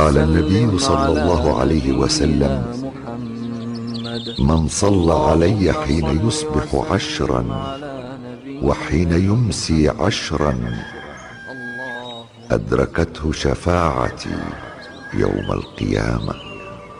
قال النبي صلى الله عليه وسلم: من صلى علي حين يصبح 10 وحين يمسي 10 أدركته شفاعتي يوم القيامة.